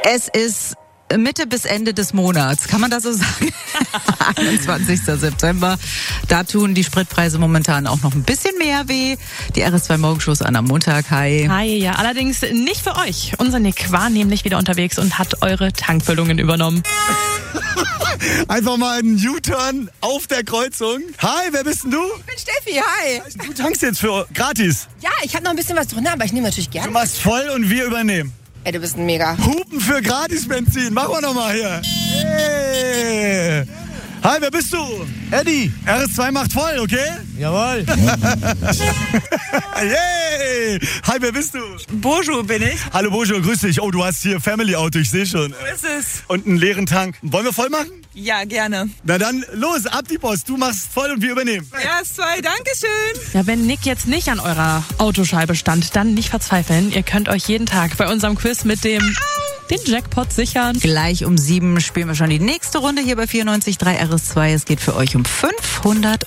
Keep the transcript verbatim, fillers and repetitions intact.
Es ist Mitte bis Ende des Monats, kann man das so sagen? einundzwanzigster September. Da tun die Spritpreise momentan auch noch ein bisschen mehr weh. Die R S zwei Morgenshows an am Montag. Hi. Hi, ja, allerdings nicht für euch. Unser Nick war nämlich wieder unterwegs und hat eure Tankfüllungen übernommen. Einfach mal einen U-Turn auf der Kreuzung. Hi, wer bist denn du? Ich bin Steffi, hi. Du tankst jetzt für gratis. Ja, ich habe noch ein bisschen was drin, aber ich nehme natürlich Du gerne. machst voll und wir übernehmen. Ey, du bist ein Mega. Hupen für gratis Benzin. Machen wir nochmal hier. Hey. Hi, wer bist du? Eddie. R S zwei macht voll, okay? Jawohl. Yay! Hi, wer bist du? Bojo bin ich. Hallo Bojo, grüß dich. Oh, du hast hier Family Auto, ich sehe schon. Wo ist es? Und einen leeren Tank. Wollen wir voll machen? Ja, gerne. Na dann, los, ab die Post. Du machst voll und wir übernehmen. R S zwei, Dankeschön. Ja, wenn Nick jetzt nicht an eurer Autoscheibe stand, dann nicht verzweifeln. Ihr könnt euch jeden Tag bei unserem Quiz mit dem den Jackpot sichern. Gleich um sieben spielen wir schon die nächste Runde hier bei vierundneunzig Komma drei R S zwei. Es geht für euch um fünfhundert